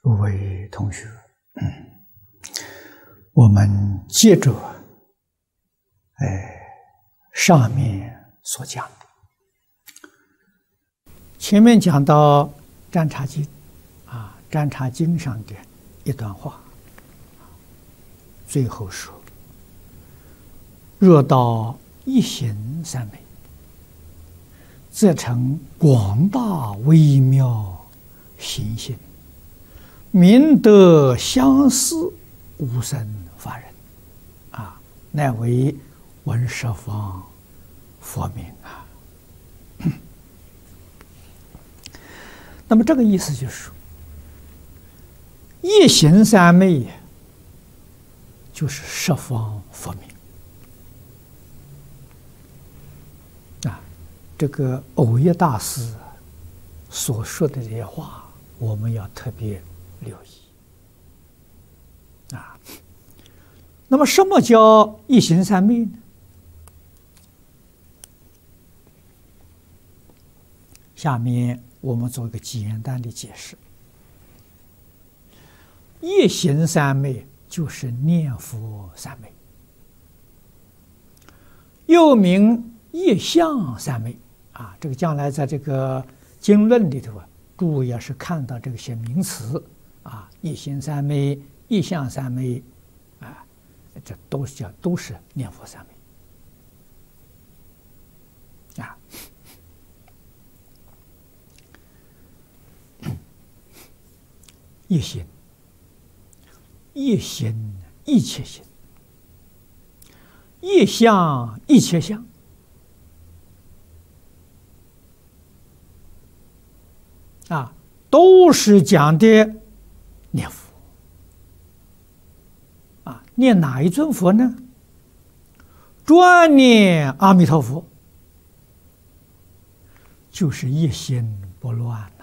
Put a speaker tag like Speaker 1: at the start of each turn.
Speaker 1: 各位同学，我们接着上面所讲的，前面讲到《占察经》《占察经》上的一段话，最后说：“若到一行三昧，则成广大微妙行性，明德相似，无生法忍，乃为闻十方佛名啊。”那么这个意思就是说，一行三昧就是十方佛名啊。这个藕益大师所说的这些话，我们要特别留意啊。那么什么叫一行三昧呢？下面我们做一个简单的解释。一行三昧就是念佛三昧，又名一相三昧啊。这个将来在这个经论里头注意是看到这些名词啊，一行三昧、一相三昧啊，这都是念佛三昧啊。一行，一行一切行，一相一切相啊，都是讲的念佛啊。念哪一尊佛呢？专念阿弥陀佛，就是一心不乱。